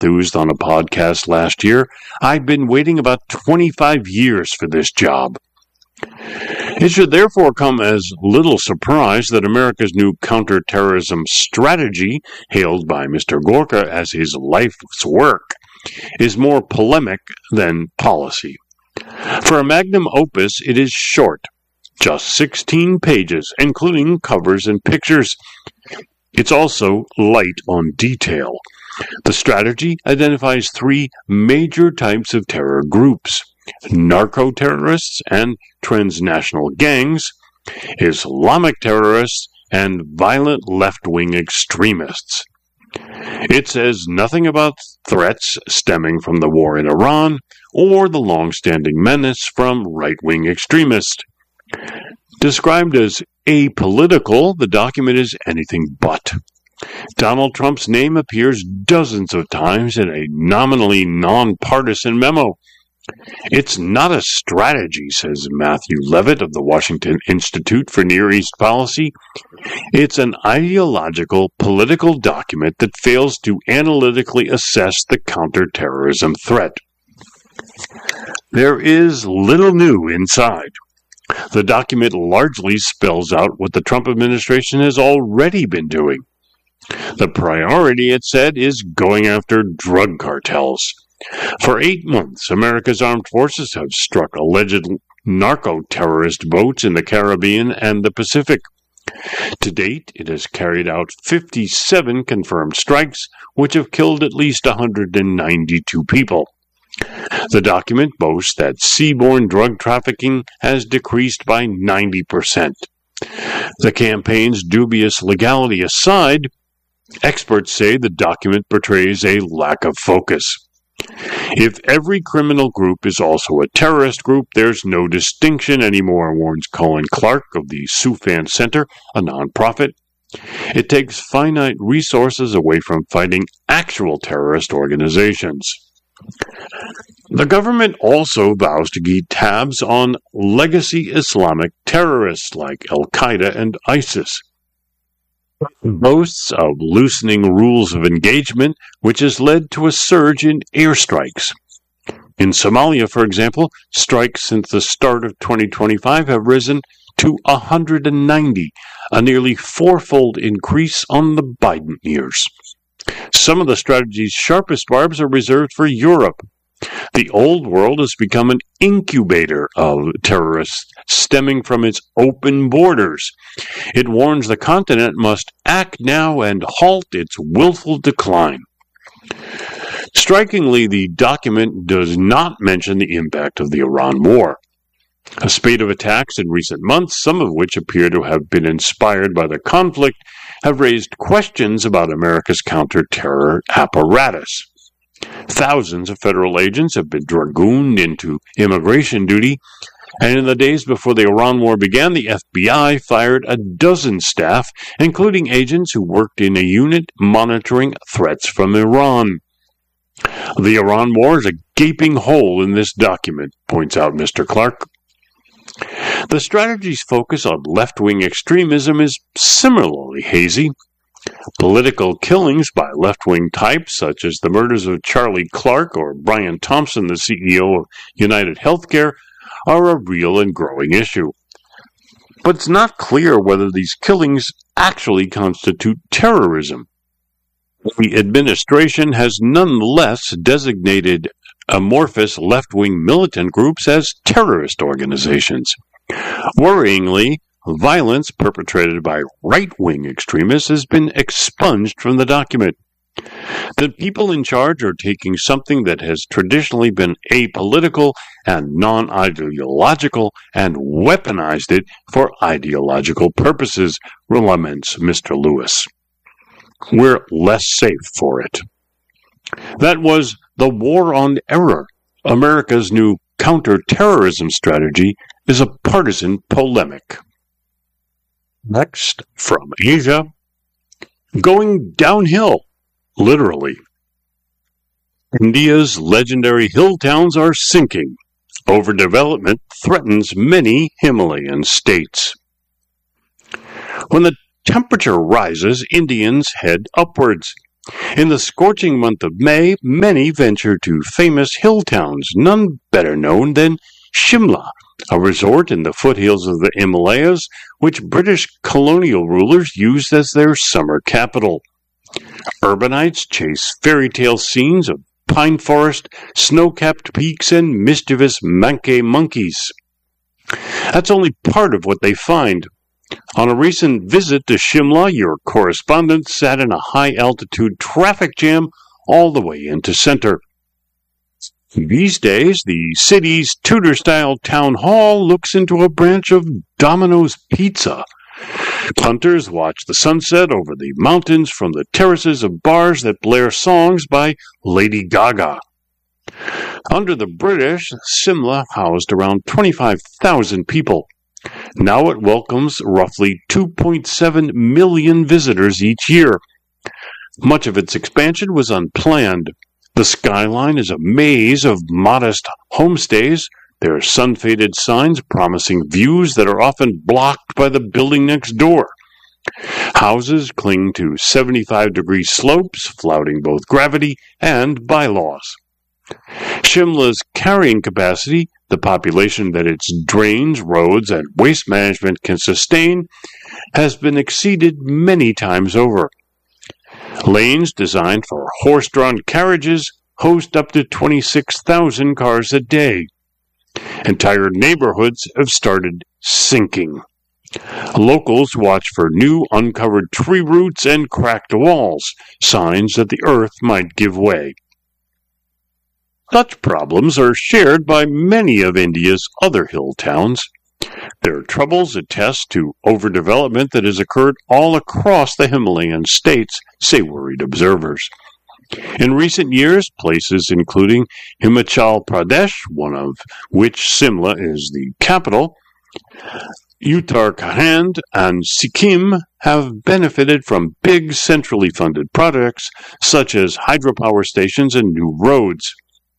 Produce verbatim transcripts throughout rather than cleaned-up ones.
enthused on a podcast last year, I'd been waiting about twenty-five years for this job. It should therefore come as little surprise that America's new counterterrorism strategy, hailed by Mister Gorka as his life's work, is more polemic than policy. For a magnum opus, it is short, just sixteen pages, including covers and pictures. It's also light on detail. The strategy identifies three major types of terror groups: narco-terrorists and transnational gangs, Islamic terrorists, and violent left-wing extremists. It says nothing about threats stemming from the war in Iran or the long-standing menace from right-wing extremists. Described as apolitical, the document is anything but. Donald Trump's name appears dozens of times in a nominally nonpartisan memo. It's not a strategy, says Matthew Levitt of the Washington Institute for Near East Policy. It's an ideological, political document that fails to analytically assess the counterterrorism threat. There is little new inside. The document largely spells out what the Trump administration has already been doing. The priority, it said, is going after drug cartels. For eight months, America's armed forces have struck alleged narco-terrorist boats in the Caribbean and the Pacific. To date, it has carried out fifty-seven confirmed strikes, which have killed at least one hundred ninety-two people. The document boasts that seaborne drug trafficking has decreased by ninety percent. The campaign's dubious legality aside, experts say the document portrays a lack of focus. If every criminal group is also a terrorist group, there's no distinction anymore, warns Colin Clark of the Soufan Center, a nonprofit. It takes finite resources away from fighting actual terrorist organizations. The government also vows to keep tabs on legacy Islamic terrorists like Al-Qaeda and ISIS. Boasts of loosening rules of engagement, which has led to a surge in airstrikes. In Somalia, for example, strikes since the start of twenty twenty-five have risen to one hundred ninety, a nearly fourfold increase on the Biden years. Some of the strategy's sharpest barbs are reserved for Europe. The old world has become an incubator of terrorists stemming from its open borders. It warns the continent must act now and halt its willful decline. Strikingly, the document does not mention the impact of the Iran war. A spate of attacks in recent months, some of which appear to have been inspired by the conflict, have raised questions about America's counter-terror apparatus. Thousands of federal agents have been dragooned into immigration duty, and in the days before the Iran war began, the F B I fired a dozen staff, including agents who worked in a unit monitoring threats from Iran. The Iran war is a gaping hole in this document, points out Mister Clark. The strategy's focus on left-wing extremism is similarly hazy. Political killings by left-wing types, such as the murders of Charlie Clark or Brian Thompson, the C E O of United Healthcare, are a real and growing issue. But it's not clear whether these killings actually constitute terrorism. The administration has nonetheless designated amorphous left-wing militant groups as terrorist organizations. Worryingly, violence perpetrated by right-wing extremists has been expunged from the document. The people in charge are taking something that has traditionally been apolitical and non-ideological and weaponized it for ideological purposes, laments Mister Lewis. We're less safe for it. That was The War on Error. America's new counter-terrorism strategy is a partisan polemic. Next, from Asia, going downhill, literally. India's legendary hill towns are sinking. Overdevelopment threatens many Himalayan states. When the temperature rises, Indians head upwards. In the scorching month of May, many venture to famous hill towns, none better known than Shimla, a resort in the foothills of the Himalayas, which British colonial rulers used as their summer capital. Urbanites chase fairy tale scenes of pine forest, snow-capped peaks, and mischievous manke monkeys. That's only part of what they find. On a recent visit to Shimla, your correspondent sat in a high-altitude traffic jam all the way into center. These days, the city's Tudor-style town hall looks into a branch of Domino's Pizza. Punters watch the sunset over the mountains from the terraces of bars that blare songs by Lady Gaga. Under the British, Shimla housed around twenty-five thousand people. Now it welcomes roughly two point seven million visitors each year. Much of its expansion was unplanned. The skyline is a maze of modest homestays. There are sun-faded signs promising views that are often blocked by the building next door. Houses cling to seventy-five degree slopes, flouting both gravity and bylaws. Shimla's carrying capacity, the population that its drains, roads, and waste management can sustain, has been exceeded many times over. Lanes designed for horse-drawn carriages host up to twenty-six thousand cars a day. Entire neighborhoods have started sinking. Locals watch for new uncovered tree roots and cracked walls, signs that the earth might give way. Such problems are shared by many of India's other hill towns. Their troubles attest to overdevelopment that has occurred all across the Himalayan states, say worried observers. In recent years, places including Himachal Pradesh, one of which Shimla is the capital, Uttarakhand, and Sikkim have benefited from big centrally funded projects such as hydropower stations and new roads.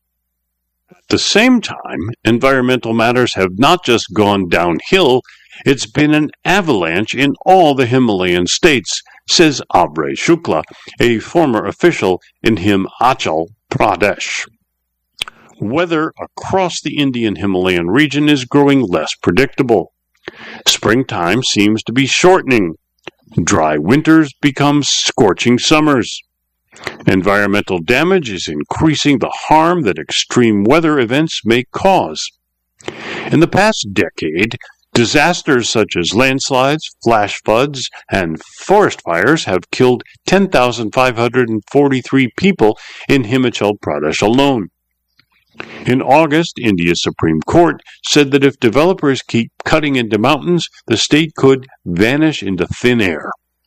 At the same time, environmental matters have not just gone downhill, it's been an avalanche in all the Himalayan states, says Abhay Shukla, a former official in Himachal Pradesh. Weather across the Indian Himalayan region is growing less predictable. Springtime seems to be shortening. Dry winters become scorching summers. Environmental damage is increasing the harm that extreme weather events may cause. In the past decade, disasters such as landslides, flash floods, and forest fires have killed ten thousand five hundred forty-three people in Himachal Pradesh alone. In August, India's Supreme Court said that if developers keep cutting into mountains, the state could vanish into thin air.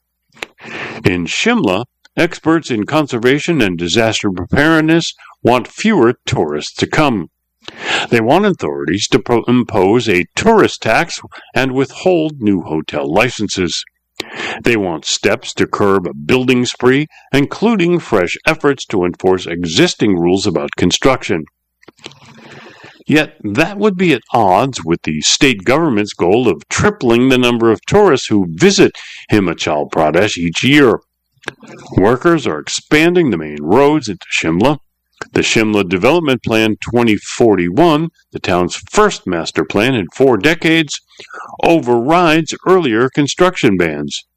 In Shimla, experts in conservation and disaster preparedness want fewer tourists to come. They want authorities to pro- impose a tourist tax and withhold new hotel licenses. They want steps to curb a building spree, including fresh efforts to enforce existing rules about construction. Yet that would be at odds with the state government's goal of tripling the number of tourists who visit Himachal Pradesh each year. Workers are expanding the main roads into Shimla. The Shimla Development Plan twenty forty-one, the town's first master plan in four decades, overrides earlier construction bans.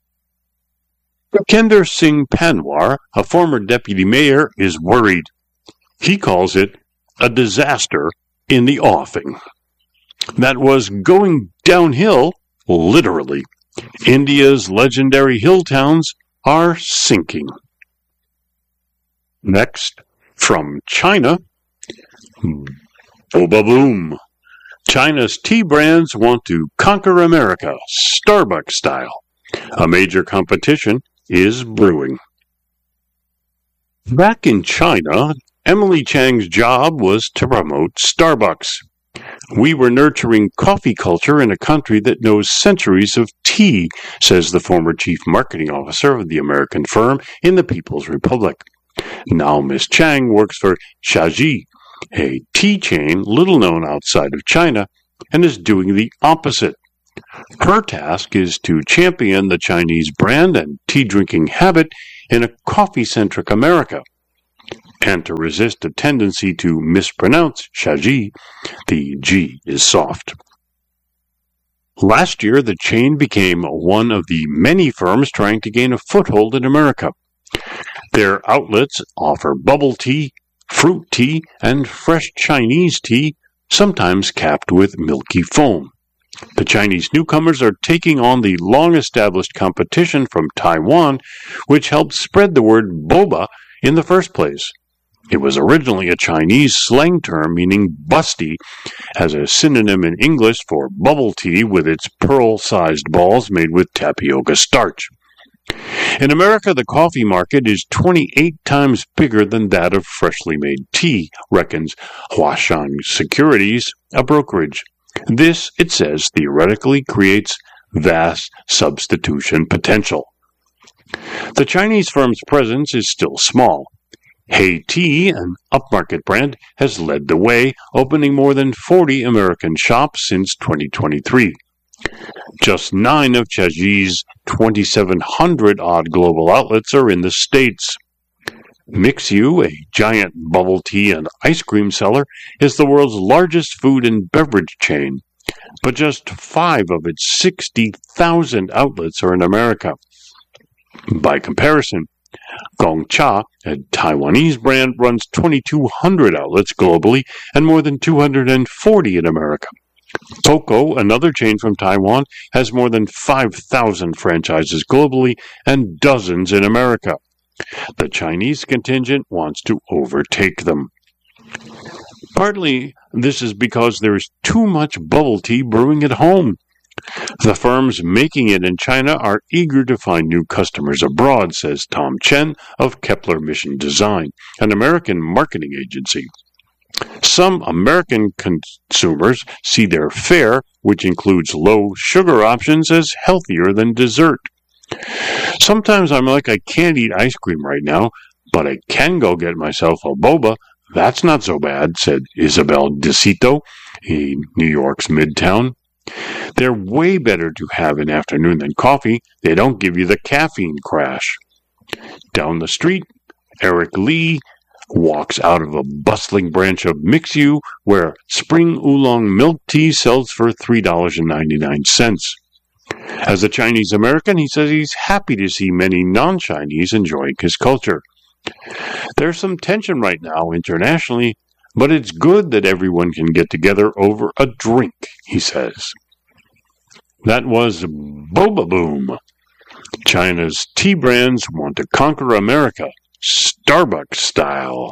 Kender Singh Panwar, a former deputy mayor, is worried. He calls it a disaster in the offing. That was going downhill, literally. India's legendary hill towns are sinking. Next, from China, Boba Boom. China's tea brands want to conquer America, Starbucks style. A major competition is brewing. Back in China, Emily Chang's job was to promote Starbucks. We were nurturing coffee culture in a country that knows centuries of tea, says the former chief marketing officer of the American firm in the People's Republic. Now Miss Chang works for Shaji, a tea chain little known outside of China, and is doing the opposite. Her task is to champion the Chinese brand and tea-drinking habit in a coffee-centric America. And to resist a tendency to mispronounce Shaji, the G is soft. Last year, the chain became one of the many firms trying to gain a foothold in America. Their outlets offer bubble tea, fruit tea, and fresh Chinese tea, sometimes capped with milky foam. The Chinese newcomers are taking on the long-established competition from Taiwan, which helped spread the word boba in the first place. It was originally a Chinese slang term meaning busty, as a synonym in English for bubble tea with its pearl-sized balls made with tapioca starch. In America, the coffee market is twenty-eight times bigger than that of freshly made tea, reckons Huashan Securities, a brokerage. This, it says, theoretically creates vast substitution potential. The Chinese firm's presence is still small. Hey Tea, an upmarket brand, has led the way, opening more than forty American shops since twenty twenty-three. Just nine of Chaji's twenty-seven hundred odd global outlets are in the States. Mixu, a giant bubble tea and ice cream seller, is the world's largest food and beverage chain, but just five of its sixty thousand outlets are in America. By comparison, Gongcha, a Taiwanese brand, runs twenty-two hundred outlets globally and more than two hundred forty in America. Coco, another chain from Taiwan, has more than five thousand franchises globally and dozens in America. The Chinese contingent wants to overtake them. Partly, this is because there is too much bubble tea brewing at home. The firms making it in China are eager to find new customers abroad, says Tom Chen of Kepler Mission Design, an American marketing agency. Some American consumers see their fare, which includes low sugar options, as healthier than dessert. Sometimes I'm like, I can't eat ice cream right now, but I can go get myself a boba. That's not so bad, said Isabel DeCito in New York's Midtown. They're way better to have in afternoon than coffee. They don't give you the caffeine crash. Down the street, Eric Lee walks out of a bustling branch of Mixu, where spring oolong milk tea sells for three dollars and ninety-nine cents. As a Chinese American, he says he's happy to see many non-Chinese enjoying his culture. There's some tension right now internationally, but it's good that everyone can get together over a drink, he says. That was Boba Boom. China's tea brands want to conquer America, Starbucks style.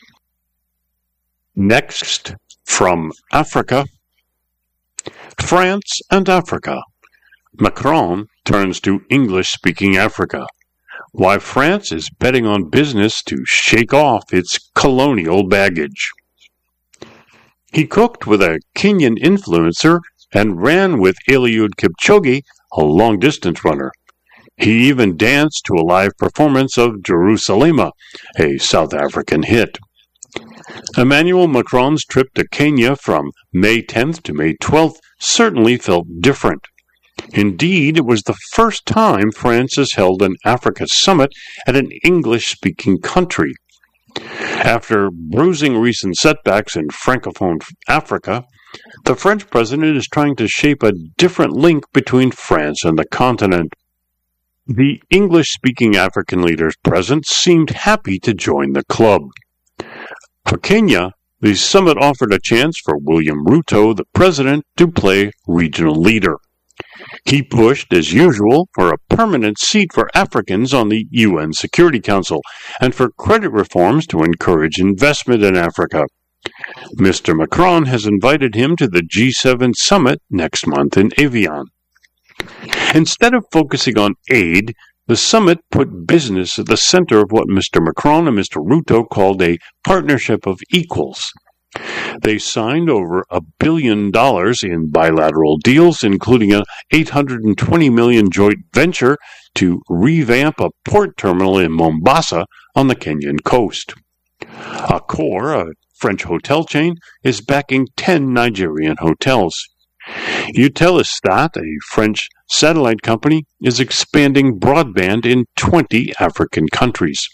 Next, from Africa, France and Africa. Macron turns to English-speaking Africa. Why France is betting on business to shake off its colonial baggage. He cooked with a Kenyan influencer and ran with Eliud Kipchoge, a long-distance runner. He even danced to a live performance of Jerusalema, a South African hit. Emmanuel Macron's trip to Kenya from May tenth to May twelfth certainly felt different. Indeed, it was the first time France has held an Africa summit at an English-speaking country. After bruising recent setbacks in Francophone Africa, the French president is trying to shape a different link between France and the continent. The English-speaking African leaders present seemed happy to join the club. For Kenya, the summit offered a chance for William Ruto, the president, to play regional leader. He pushed, as usual, for a permanent seat for Africans on the U N Security Council and for credit reforms to encourage investment in Africa. Mister Macron has invited him to the G seven summit next month in Evian. Instead of focusing on aid, the summit put business at the center of what Mister Macron and Mister Ruto called a partnership of equals. They signed over a billion dollars in bilateral deals, including an eight hundred twenty million dollars joint venture to revamp a port terminal in Mombasa on the Kenyan coast. Accor, a French hotel chain, is backing ten Nigerian hotels. Eutelsat, a French satellite company, is expanding broadband in twenty African countries.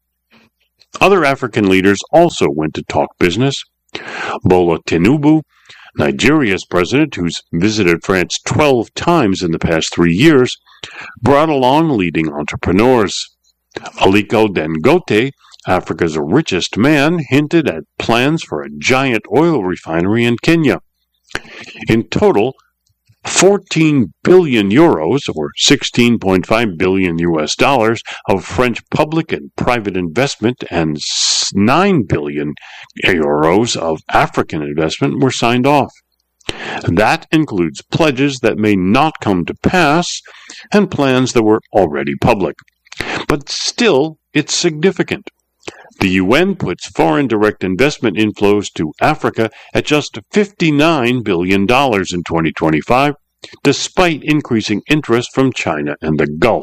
Other African leaders also went to talk business. Bola Tinubu, Nigeria's president, who's visited France twelve times in the past three years, brought along leading entrepreneurs. Aliko Dangote, Africa's richest man, hinted at plans for a giant oil refinery in Kenya. In total, fourteen billion euros, or sixteen point five billion U S dollars, of French public and private investment and nine billion euros of African investment were signed off. That includes pledges that may not come to pass and plans that were already public. But still, it's significant. The U N puts foreign direct investment inflows to Africa at just fifty-nine billion dollars in twenty twenty-five, despite increasing interest from China and the Gulf.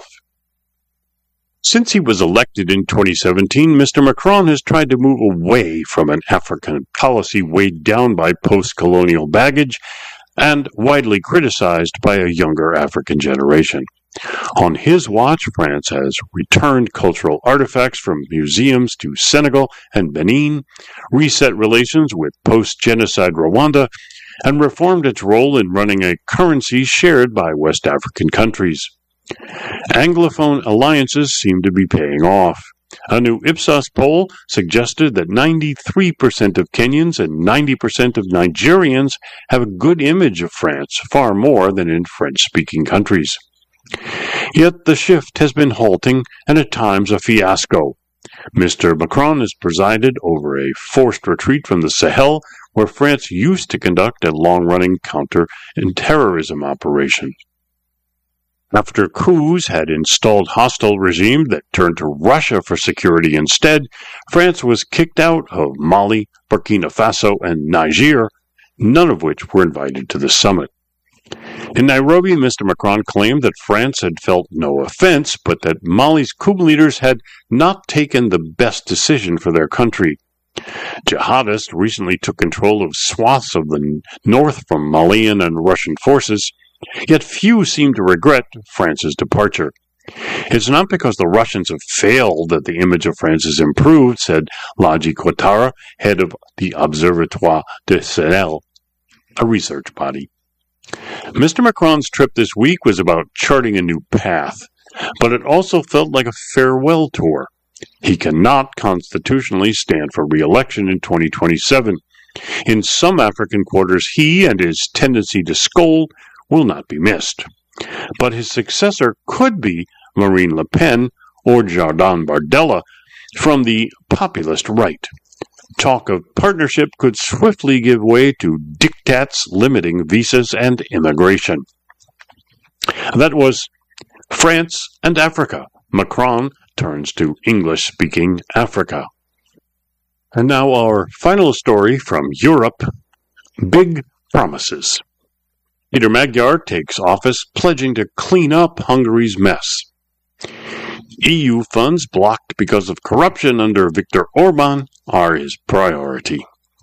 Since he was elected in twenty seventeen, Mister Macron has tried to move away from an African policy weighed down by post-colonial baggage and widely criticized by a younger African generation. On his watch, France has returned cultural artifacts from museums to Senegal and Benin, reset relations with post-genocide Rwanda, and reformed its role in running a currency shared by West African countries. Anglophone alliances seem to be paying off. A new Ipsos poll suggested that ninety-three percent of Kenyans and ninety percent of Nigerians have a good image of France, far more than in French-speaking countries. Yet the shift has been halting and at times a fiasco. Mister Macron has presided over a forced retreat from the Sahel, where France used to conduct a long-running counter-terrorism operation. After coups had installed hostile regimes that turned to Russia for security instead, France was kicked out of Mali, Burkina Faso, and Niger, none of which were invited to the summit. In Nairobi, Mister Macron claimed that France had felt no offense, but that Mali's coup leaders had not taken the best decision for their country. Jihadists recently took control of swaths of the north from Malian and Russian forces, yet few seem to regret France's departure. It's not because the Russians have failed that the image of France has improved, said Ladji Ouattara, head of the Observatoire du Sahel, a research body. Mister Macron's trip this week was about charting a new path, but it also felt like a farewell tour. He cannot constitutionally stand for re-election in twenty twenty-seven. In some African quarters, he and his tendency to scold will not be missed. But his successor could be Marine Le Pen or Jordan Bardella from the populist right. Talk of partnership could swiftly give way to diktats limiting visas and immigration. That was France and Africa. Macron turns to English-speaking Africa. And now our final story from Europe, Big Promises. Peter Magyar takes office pledging to clean up Hungary's mess. E U funds blocked because of corruption under Viktor Orban are his priority.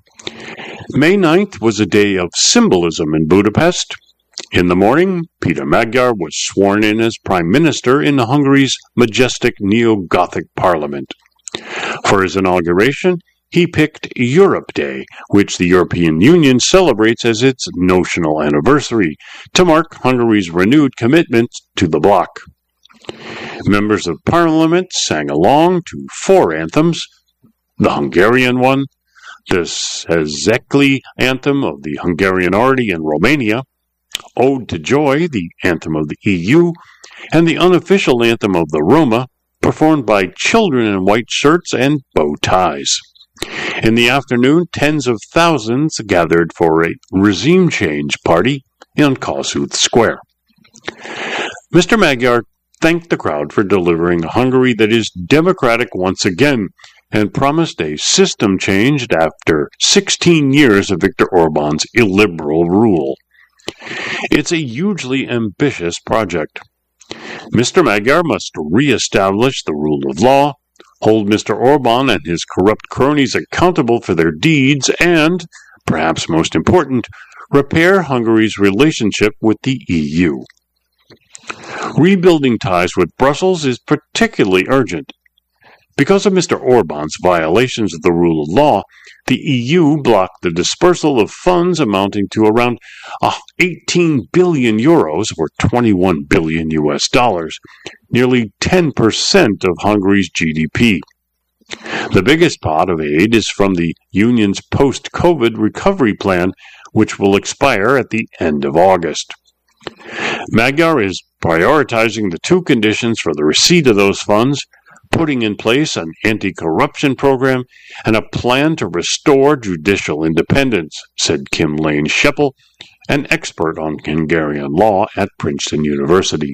May ninth was a day of symbolism in Budapest. In the morning, Peter Magyar was sworn in as Prime Minister in Hungary's majestic neo-Gothic parliament. For his inauguration, he picked Europe Day, which the European Union celebrates as its notional anniversary, to mark Hungary's renewed commitment to the bloc. Members of Parliament sang along to four anthems: the Hungarian one, the Székely anthem of the Hungarian Army in Romania, Ode to Joy, the anthem of the E U, and the unofficial anthem of the Roma, performed by children in white shirts and bow ties. In the afternoon, tens of thousands gathered for a regime change party in Kossuth Square. Mister Magyar thanked the crowd for delivering a Hungary that is democratic once again, and promised a system change after sixteen years of Viktor Orban's illiberal rule. It's a hugely ambitious project. Mister Magyar must re-establish the rule of law, hold Mister Orban and his corrupt cronies accountable for their deeds, and, perhaps most important, repair Hungary's relationship with the E U. Rebuilding ties with Brussels is particularly urgent. Because of Mister Orban's violations of the rule of law, the E U blocked the dispersal of funds amounting to around eighteen billion euros, or twenty-one billion U S dollars, nearly ten percent of Hungary's G D P. The biggest pot of aid is from the Union's post-COVID recovery plan, which will expire at the end of August. Magyar is prioritizing the two conditions for the receipt of those funds, putting in place an anti-corruption program and a plan to restore judicial independence, said Kim Lane-Scheppel, an expert on Hungarian law at Princeton University.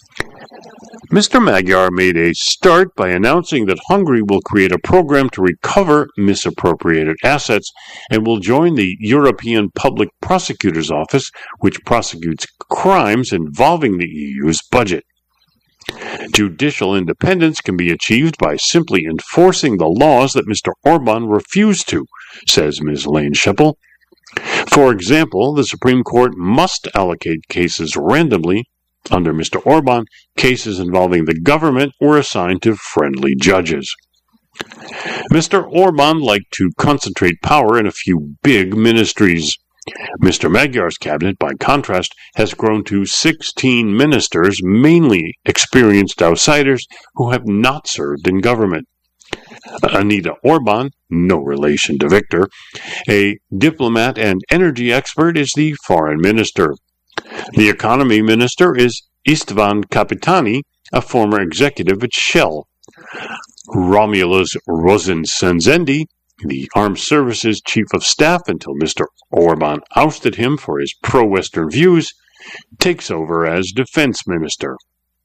Mister Magyar made a start by announcing that Hungary will create a program to recover misappropriated assets and will join the European Public Prosecutor's Office, which prosecutes crimes involving the E U's budget. Judicial independence can be achieved by simply enforcing the laws that Mister Orban refused to, says Miz Lane-Scheppel. For example, the Supreme Court must allocate cases randomly. Under Mister Orban, cases involving the government were assigned to friendly judges. Mister Orban liked to concentrate power in a few big ministries. Mister Magyar's cabinet, by contrast, has grown to sixteen ministers, mainly experienced outsiders who have not served in government. Anita Orban, no relation to Victor, a diplomat and energy expert, is the foreign minister. The economy minister is Istvan Kapitani, a former executive at Shell. Romulus Rosensenzendi, the Armed Services Chief of Staff until Mister Orban ousted him for his pro-Western views, takes over as Defense Minister.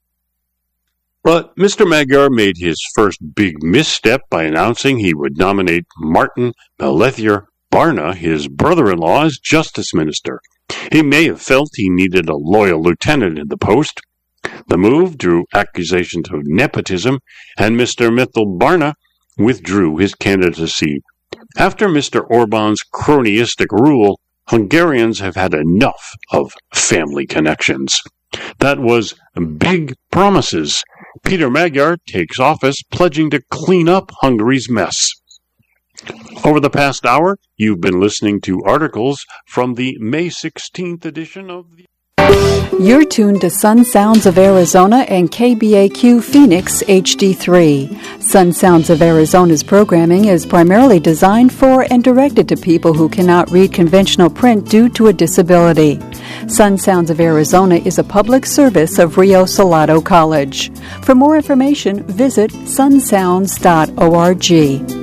But Mister Magyar made his first big misstep by announcing he would nominate Martin Melchior Barna, his brother-in-law, as Justice Minister. He may have felt he needed a loyal lieutenant in the post. The move drew accusations of nepotism, and Mister Mitchell Barna withdrew his candidacy. After Mister Orban's cronyistic rule, Hungarians have had enough of family connections. That was big promises. Peter Magyar takes office pledging to clean up Hungary's mess. Over the past hour, you've been listening to articles from the May sixteenth edition of the... You're tuned to Sun Sounds of Arizona and K B A Q Phoenix H D three. Sun Sounds of Arizona's programming is primarily designed for and directed to people who cannot read conventional print due to a disability. Sun Sounds of Arizona is a public service of Rio Salado College. For more information, visit sun sounds dot org.